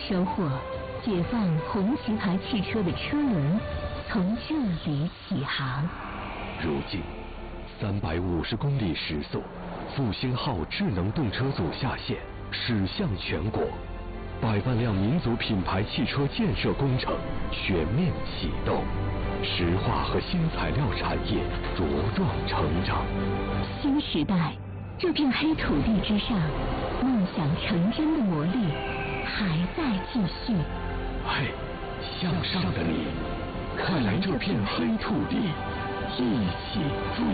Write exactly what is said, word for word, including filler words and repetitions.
收获，解放红旗牌汽车的车轮从这里起航。 如今，三百五十公里时速，复兴号智能动车组下线，驶向全国，百万辆民族品牌汽车建设工程全面启动，石化和新材料产业茁壮成长。 新时代，这片黑土地之上，梦想成真的魔力还在继续。 嘿，向上的你，快来这片黑土地，一起追